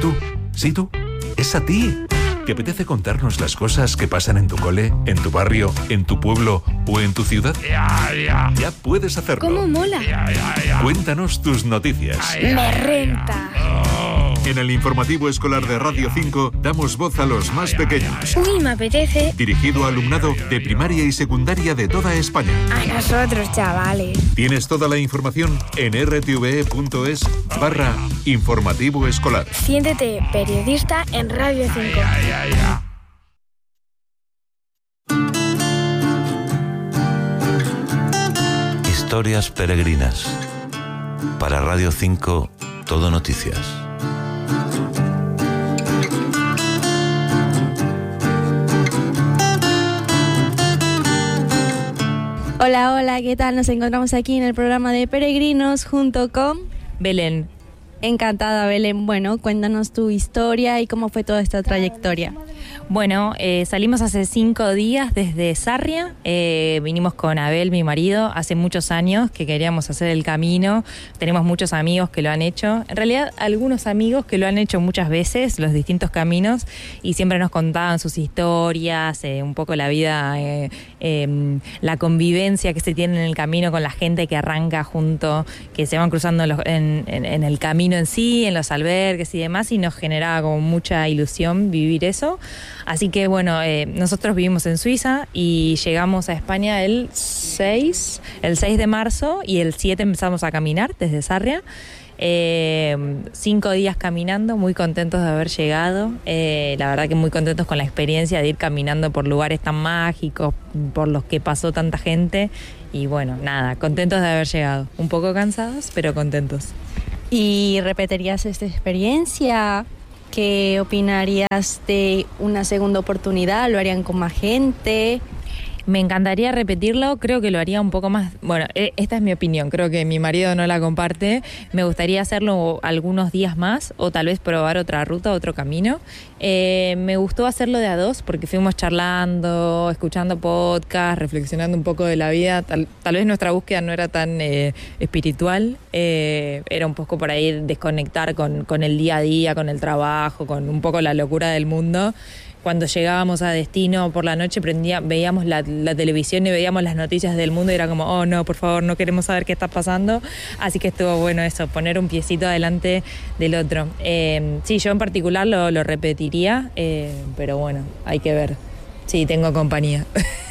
tú, sí tú, es a ti. ¿Te apetece contarnos las cosas que pasan en tu cole, en tu barrio, en tu pueblo o en tu ciudad? Ya puedes hacerlo. ¿Cómo mola? Cuéntanos tus noticias. Me renta. En el informativo escolar de Radio 5 damos voz a los más pequeños. Uy, me apetece. Dirigido a alumnado de primaria y secundaria de toda España. A nosotros, chavales. Tienes toda la información en rtve.es/informativo escolar. Siéntete periodista en Radio 5. Historias peregrinas. Para Radio 5, Todo Noticias. Hola, hola, ¿qué tal? Nos encontramos aquí en el programa de Peregrinos junto con Belén. Encantada, Belén. Bueno, cuéntanos tu historia y cómo fue toda esta trayectoria. Bueno, salimos hace 5 días desde Sarria, vinimos con Abel, mi marido, hace muchos años que queríamos hacer el camino, tenemos muchos amigos que lo han hecho, en realidad algunos amigos que lo han hecho muchas veces, los distintos caminos, y siempre nos contaban sus historias, un poco la vida, la convivencia que se tiene en el camino con la gente que arranca junto, que se van cruzando en el camino en sí, en los albergues y demás, y nos generaba como mucha ilusión vivir eso. Así que bueno, nosotros vivimos en Suiza y llegamos a España el 6 de marzo y el 7 empezamos a caminar desde Sarria. 5 días caminando, muy contentos de haber llegado, la verdad que muy contentos con la experiencia de ir caminando por lugares tan mágicos, por los que pasó tanta gente y bueno, nada, contentos de haber llegado, un poco cansados, pero contentos. ¿Y repetirías esta experiencia? ¿Qué opinarías de una segunda oportunidad? ¿Lo harían con más gente? Me encantaría repetirlo, creo que lo haría un poco más... Bueno, esta es mi opinión, creo que mi marido no la comparte. Me gustaría hacerlo algunos días más o tal vez probar otra ruta, otro camino. Me gustó hacerlo de a dos porque fuimos charlando, escuchando podcast, reflexionando un poco de la vida. Tal vez nuestra búsqueda no era tan espiritual, era un poco por ahí desconectar con el día a día, con el trabajo, con un poco la locura del mundo. Cuando llegábamos a destino por la noche veíamos la televisión y veíamos las noticias del mundo y era como, oh no, por favor, no queremos saber qué está pasando. Así que estuvo bueno eso, poner un piecito adelante del otro. Sí, yo en particular lo repetiría, pero bueno, hay que ver. Sí, tengo compañía.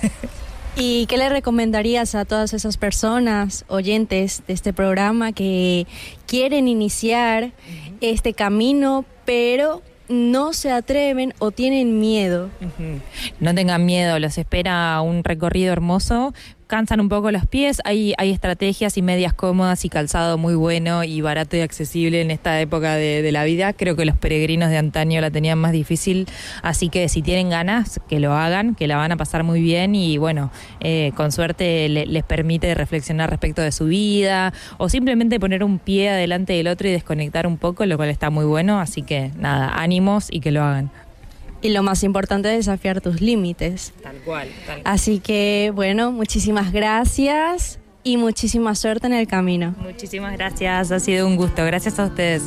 ¿Y qué le recomendarías a todas esas personas, oyentes de este programa, que quieren iniciar este camino, pero no se atreven o tienen miedo? No tengan miedo, los espera un recorrido hermoso. Cansan un poco los pies, hay estrategias y medias cómodas y calzado muy bueno y barato y accesible en esta época de la vida. Creo que los peregrinos de antaño la tenían más difícil, así que si tienen ganas, que lo hagan, que la van a pasar muy bien y bueno, con suerte les permite reflexionar respecto de su vida o simplemente poner un pie adelante del otro y desconectar un poco, lo cual está muy bueno, así que nada, ánimos y que lo hagan. Y lo más importante es desafiar tus límites. Tal cual. Así que, bueno, muchísimas gracias y muchísima suerte en el camino. Muchísimas gracias, ha sido un gusto. Gracias a ustedes.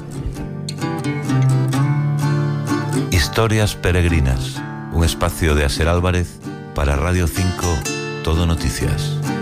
Historias peregrinas, un espacio de Aser Álvarez para Radio 5, Todo Noticias.